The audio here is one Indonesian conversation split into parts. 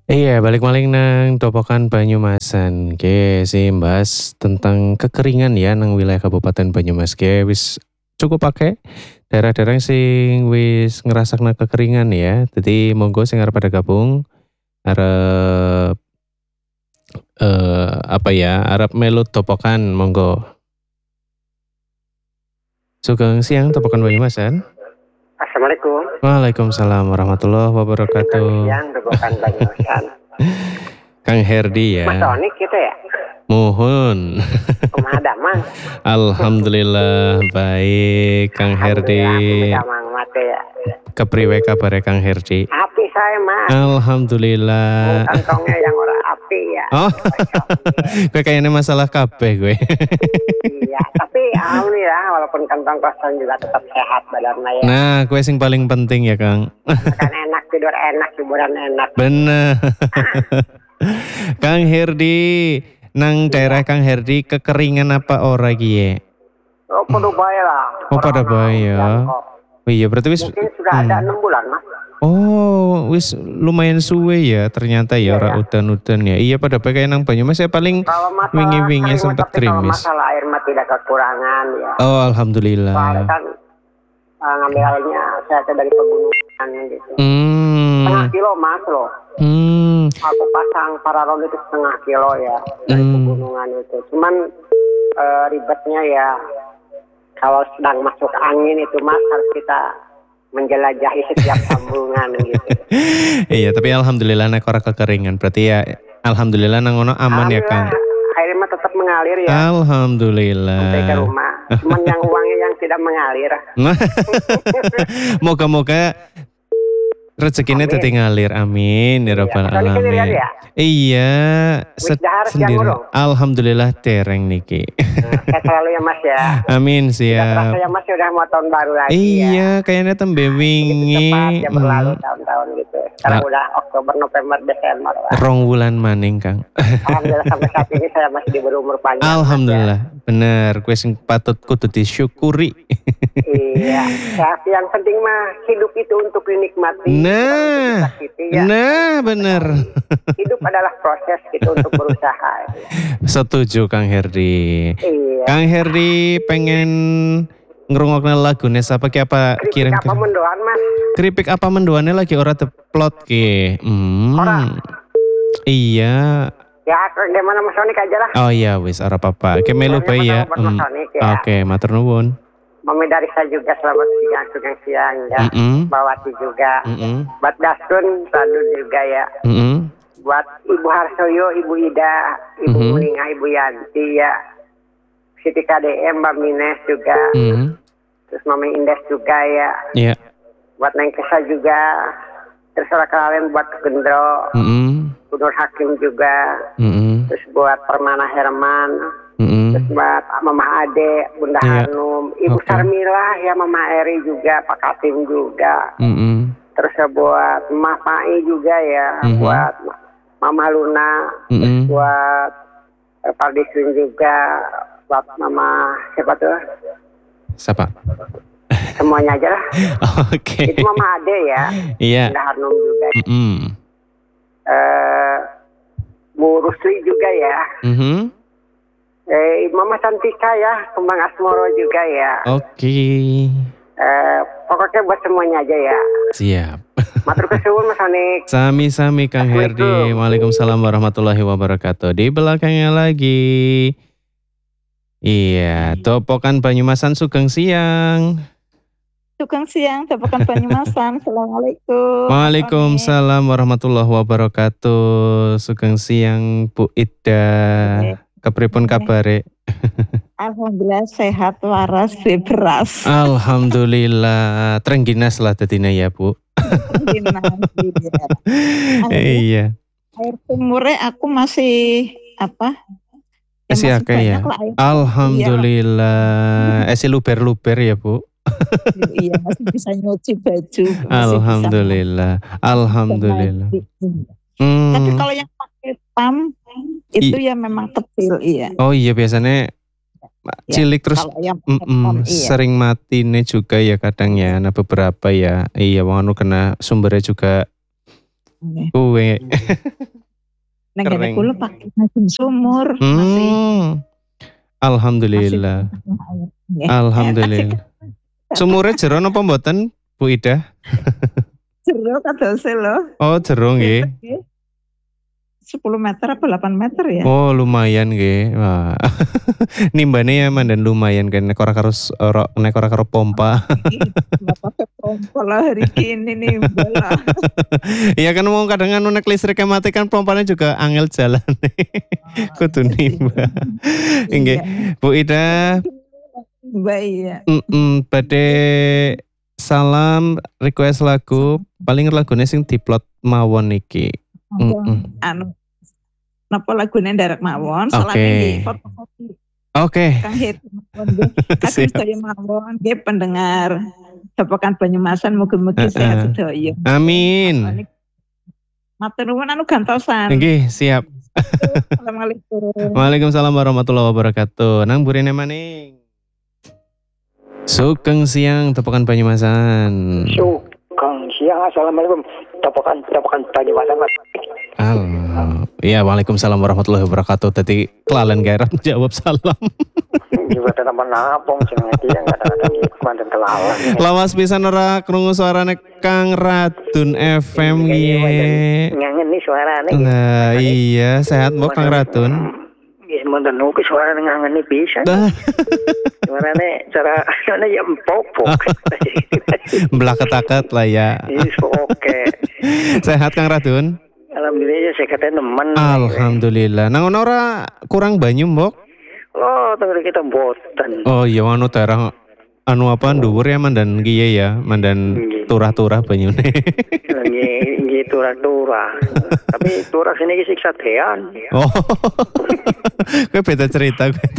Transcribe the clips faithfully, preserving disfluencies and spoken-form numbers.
Iya, balik maling nang Topokan Banyumasan. Oke, sih bahas tentang kekeringan ya nang wilayah Kabupaten Banyumas. Oke, wis cukup pakai daerah-daerah sing wis ngerasakna kekeringan ya. Jadi monggo sing arep pada gabung, arep eh apa ya, arep melu Topokan monggo. Sugeng siang Topokan Banyumasan. Assalamualaikum. Waalaikumsalam warahmatullahi Sugeng wabarakatuh. siang Topokan Banyumasan. Kang Herdi ya. Mas Tony kita ya? Muhun. Kumaha damang? Alhamdulillah baik Kang Herdi. Alhamdulillah damang mate ya. Kepriwe kabare Kang Herdi? Api saya mah. Alhamdulillah. Kantongnya yang ora api ya. Oh. Gue kayaknya masalah kabeh gue. Iya, tapi alhamdulillah walaupun kantong kosong juga tetap sehat badannya ya. Nah, gue sing paling penting ya Kang. Makan enak, tidur enak, hiburan enak. Bener. Kang Herdi, nang daerah Kang Herdi kekeringan apa ora kie? Oh, pada bae lah. Oh, pada bae ya. Oh iya, berarti wis mungkin sudah ada enam bulan mas. Oh, wis lumayan suwe ya ternyata ya, Iya, ora ya. udan-udan ya. Iya, pada bae nang Banyumas ya paling Kalau masalah wingi-wingi keringat, sempat tapi kalau krimis. masalah air mah tidak kekurangan ya. Oh, Soalnya alhamdulillah. kan uh, ngambil airnya saya teh dari pegunungan gitu. Setengah Hmm. kilo mas loh. Hmm. Aku pasang paralon itu setengah kilo ya dari Hmm. pegunungan itu. Cuman uh, ribetnya ya kalau sedang masuk angin itu mas harus kita menjelajahi setiap sambungan gitu. Iya, tapi alhamdulillah nek ora kekeringan. Berarti ya alhamdulillah nang ono aman ya, Kang. Alhamdulillah, airnya mah tetap mengalir ya sampai ke Alhamdulillah. rumah. Cuman yang uangnya yang tidak mengalir. Moga-moga rezekinya Amin. tetap ngalir, amin ya Iya, rabbal Mas Tony sendirian alamin. ya? Iya, Wis set- dahar siang sendiri. urung? Alhamdulillah dereng niki. Nah, sehat selalu ya mas ya. Amin Tidak terasa siap. ya mas sudah mau tahun baru lagi ya. Iya, kayaknya tembe Begitu wingi. cepat ya berlalu Mm, tahun-tahun gitu. Sekarang Nah. udah Oktober, November, Desember lah. Rong wulan maning, Kang. Alhamdulillah sampai saat ini saya masih diberi umur panjang. Mas, Alhamdulillah, bener. Kue sing patut kudu disyukuri. ya. Iya. Ya, yang penting mah hidup itu untuk dinikmati. bukan Nah, untuk disakiti, ya. nah bener. Hidup adalah proses gitu untuk berusaha. Setuju Kang Herdi. Iya. Kang Herdi pengen ngerungokna lagune sapa ki apa Keripik kirim apa mendoan mas? keripik apa mendoane lagi ora teplot ki. Hmm. Ora. Iya. Ya gimana mas Sonik aja lah. Oh iya wis ora apa-apa. Ki melu bae ya. Buat Mas Hmm. Sonik ya. Oke, matur nuwun. Mami dari saya juga selamat siang, sugeng siang ya. Mm-mm. Bawati juga. Mm-mm. Buat Daskun, Sadun juga ya. Mm-mm. Buat Ibu Harsoyo, Ibu Ida, Ibu Mhm. Muninga, Ibu Yanti ya. Siti K D M, Mbak Mines juga. Mm. Terus Mami Indes juga ya. Iya. Buat Neng Kesa juga. Terserah kalian buat Gendro, Mm-mm. Nur Hakim juga. Mm-mm. Terus buat Permana Herman. Mm-mm. Terus buat Mama Ade, Bunda Iya. Hanum, Ibu Oke. Sarmila ya, Mama Eri juga, Pak Katim juga. Mm-mm. Terus ya buat Mama Pai juga ya, Mhm. buat Mama Luna, terus Mm-mm. buat eh, Pak Disun juga, buat Mama siapa tuh? Siapa? Semuanya aja lah. Oke. Itu Mama Ade ya, Iya. Bunda Hanum juga. Mm-mm. Eh, Bu Rusli juga ya. Mhm. Eh, Mama Santika ya, Kembang Asmoro juga ya. Oke. Eh, pokoknya buat semuanya aja ya. Siap. Matur kesuwun Mas Sonik. Sami-sami Kang Herdi. Assalamualaikum. Waalaikumsalam warahmatullahi wabarakatuh. Di belakangnya lagi. Iya, Topokan Banyumasan Sugeng siang. Sugeng siang, Topokan Banyumasan. Assalamualaikum. Waalaikumsalam warahmatullahi wabarakatuh. Sugeng siang Bu Ida. Kepripun kabare? Alhamdulillah sehat waras bebras. Alhamdulillah. Trengginas lah dadine ya, Bu. Iya. Air sumurnya aku masih apa? Ya, Masih akeh ya. banyak lah air. Alhamdulillah. Esi luber-luber ya, Bu. Iya, masih bisa nyuci baju. masih bisa Alhamdulillah. Alhamdulillah. mandi. Hmm. Tapi kalau yang pakai pam itu ya memang kecil, iya. Oh iya biasanya Ya, cilik terus kalau yang pakai mm-mm, pam, iya. sering mati nih juga ya kadang ya. Nah beberapa ya. Iya wong anu kena sumbernya juga Kuwe. Nek ngene Kering. kula pakai mesin sumur masih Hmm. Alhamdulillah. Nggih. Alhamdulillah. Sumure jero napa mboten, Bu Ida? Jero kadose lho. Oh, jero nggih. sepuluh meter apa delapan meter ya? Oh, lumayan nggih. Wah. Nimbane ya mandan lumayan kan nek ora karo s- ora- nek ora karo pompa. Nggak pakai pompa lah hari ini nih bola. Iya kan mau kadang anu nek listriknya mati kan pompanya juga angel jalan. Kudu nimba. Nggih. Iya. Bu Ida, Mbak iya. mm badhe salam request lagu paling lagune sing diplot mawon iki. Mm-mm. Anu napa lagune nderek mawon, Oke. salame nggih fotokopi Oke. Kang Heru mawon nggih. Kadung Siap. saya mawon nggih pendengar Depokan Banyumasan mugi-mugi Heeh. sehat sedaya. Amin. Matur nuwun anu gantosan. Nggih, siap. Assalamualaikum. Waalaikumsalam warahmatullahi wabarakatuh. Nang burine maning. Sugeng siang Tepokan Banyumasan. Sugeng siang, assalamualaikum. Topokan topokan Banyumasan. Allah. Iya, waalaikumsalam warahmatullahi wabarakatuh. Tadi kelalen gairat jawab salam. Juga tetap menapong jeneng dia kadang-kadang di mantan kelawan. Lawas pisan ora krungu suarane Kang Radun F M ye. Ngangen nih suarane. Nah, iya, sehat mbok Kang Radun. Wis monten nuku suarane ngangen nih bisa. Dah, Suarane cara ana ya empopok. Belaketaket lah ya. Wis oke. Sehat Kang Radun? Alhamdulillah saya kata nemen. Alhamdulillah. Nang ono ora kurang banyu mbok? Oh, tengger kita boten. Oh iya anu daerah anu apa dhuwur ya mandan kiye ya, mandan turah-turah banyune. Nggih, nggih turah-turah. Tapi turah sini iki siksa dean. Oh. Kowe beda cerita kowe.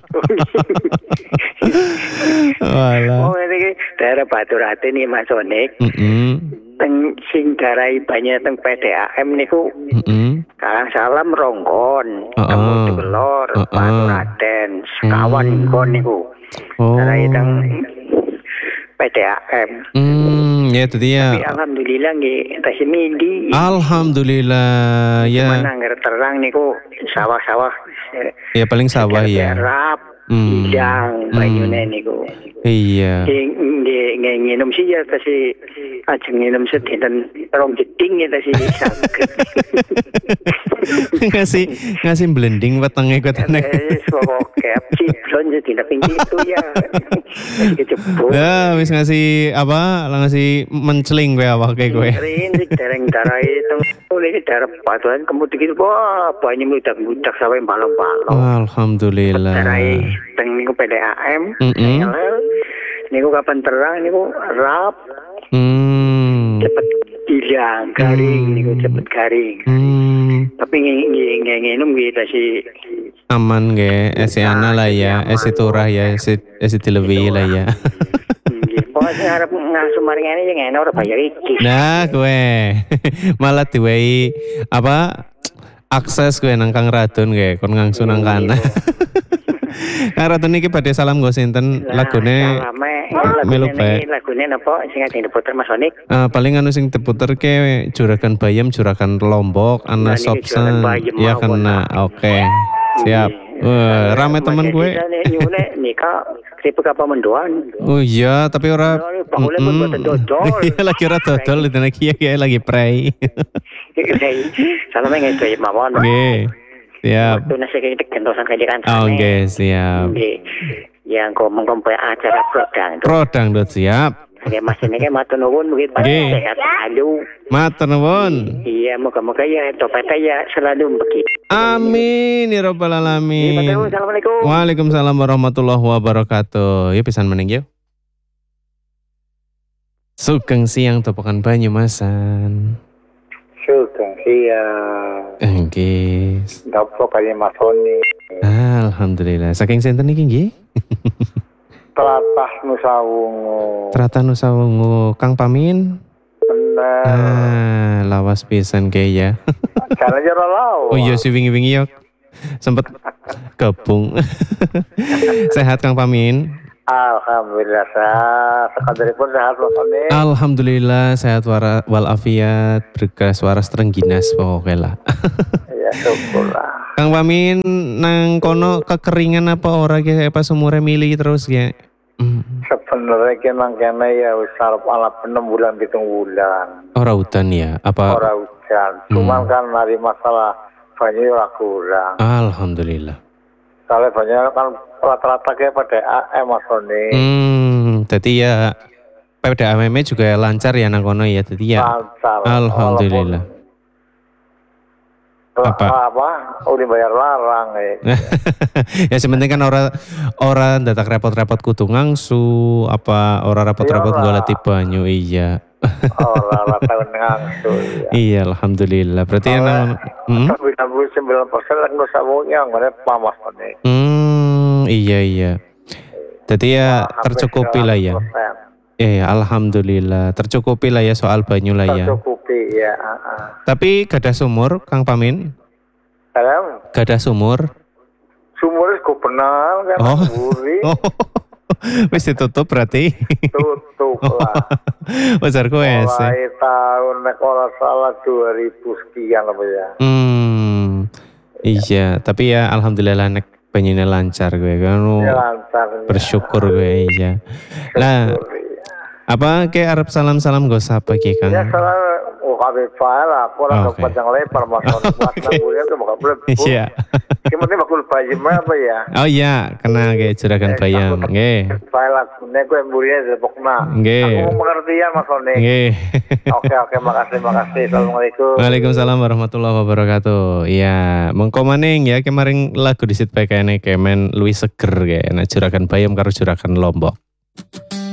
Walah. Oh, ini daerah Baturate nih Mas Onik. Heeh. Teng sing darai banyak teng P D A M niku Heeh. Karang Salam Ronggon, Heeh. Temu Tegelor, Heeh. Baturaden, sekawan kon niku. Oh. Darai teng P D A M. Hmm, ya tadi ya. Tapi alhamdulillah nggih tasih mindi. Alhamdulillah ya. Mana ngger terang niku sawah-sawah. Ya paling sawah ya. Rap, Hmm. idang, Hmm. banyune niku. Iya. Nggih nggih nginum sih ya tasih ajeng nginum sedinten rong jeding ya tasih saged. ngasih ngasih blending wetenge kotane. Eh, oke, ciblon jadi tapi itu ya. Masih kejebur. Nah, wis ngasih apa? Lah ngasih menceling kowe awake kowe. Rindik dereng darah itu, ini darah patuan kemudian itu wah banyak meledak meledak sampai malam-malam. Alhamdulillah. Darah teng niku P D A M, Mm-mm. niku kapan terang niku rap Hmm. cepet hilang garing niku cepet garing. Hmm. Tapi nggih nggih nginum nggih tasih Aman nggih, esi ana lah ya, esi turah ya, esi esi dilewi lah ya. nggih. Pokoknya arep ngasuh maringane yang enak ora bayar iki. Nah, kowe malah diwehi apa? Akses kowe nang Kang Radun kowe kon ngangsu nang kana. Kang Radun iki badhe salam nggo sinten lagune Salame melu lagune bae. niki lagune napa sing ade diputer Mas Onik? Eh, paling anu sing diputer ke Juragan Bayam, Juragan Lombok, Nah, Ana niki Sobsan. Juragan Bayam Ya mawon. kena. Oke. Siap. Wah, rame temen gue. Nyune nika tipe kapal mendoan. Oh iya, tapi ora Pangule pun boten dodol. Iya, lagi ora dodol itu lagi ya lagi pray. Salame ngedoy mawon. Nggih. Siap. Waktu nasi kayak gentosan kayak kan. Oh, nggih, siap. Nggih. Yang ngomong ngomong acara prodang. Prodang dot siap. Oke, Mas ini kan matur nuwun begitu Nggih. sehat selalu. Matur nuwun. Iya, moga-moga ya topetnya ya selalu begitu. Amin ya rabbal alamin. Assalamualaikum. Waalaikumsalam warahmatullahi wabarakatuh. Ya pisan meneng yuk. Sugeng siang Tepokan Banyumasan. Sugeng siang. Nggih. Dapo kaya Mas Oni. Alhamdulillah. Saking sinten iki nggih? Telatah Nusawungu. Trata Nusa Wungu Kang Pamin. Bener. Ah, lawas pisan kayak ya. Jalan jero lau. Oh iya si wingi-wingi yok. Sempet gabung. Sehat Kang Pamin. Alhamdulillah sehat. Sekadaripun sehat Mas Sony. Alhamdulillah sehat wara- walafiat, berkas waras terengginas pokoknya lah. Ya syukurlah. Kang Pamin nang kono kekeringan apa ora kayak pas umure milih terus ya. Hmm. Sebenarnya ki nang kene ya wis arep ala enam bulan pitung bulan. Ora hutan ya apa? Ora hujan. Cuman kan hari masalah banyu ora kurang. Alhamdulillah. Kalau banyak kan rata-rata kayak pada A M Mas Sony. Hmm, jadi ya P D A M M juga lancar ya nang kono ya. Jadi ya Lancar. alhamdulillah. Walaupun, Apa? apa? Udah bayar larang ya. Ya sementing kan ora ora dadak repot-repot kudu ngangsu apa ora repot-repot Iya, ora. golek banyu iya. Orang rata ngangsu ya. Iya alhamdulillah. Berarti Oleh- nang hmm? sembilan puluh sembilan persen lagi nusa mungnya nggak Mas Sony. Hmm, iya iya. Jadi ya tercukupi lah ya. Eh alhamdulillah tercukupi lah ya soal banyu lah ya. Tercukupi ya. ah, ah. Tapi gadah sumur Kang Pamin? Dalam Gadah sumur? sumur itu benar kan Oh. buri Oh. Wis ditutup berarti. tutup lah. Wajar kowe sih. Mulai tahun nek ora salah dua ribu sekian apa ya. Hmm. Iya, tapi ya alhamdulillah nek banyune lancar gue kan. Ya lancar. ya. Bersyukur gue iya. Lah, Syukur, ya. apa ke Arab salam-salam gak usah apa ki Kang? Ya salah, oh kabeh fail lah, aku orang Oke. dapat yang lebar mas, mas nanggunya tuh bakal belum. Iya. Yang penting bakul bayam apa ya? Oh iya, kena kayak juragan bayam. Nggih. Fail aku, nek gue emburinya depokna. Nggih. Aku mau pengertian mas Sony. Nggih. Oke oke, makasih makasih. Assalamualaikum. Waalaikumsalam warahmatullahi wabarakatuh. Iya, mengko maning ya kemarin lagu disit kene kemen luwih seger kayak nek juragan bayam karo juragan Lombok.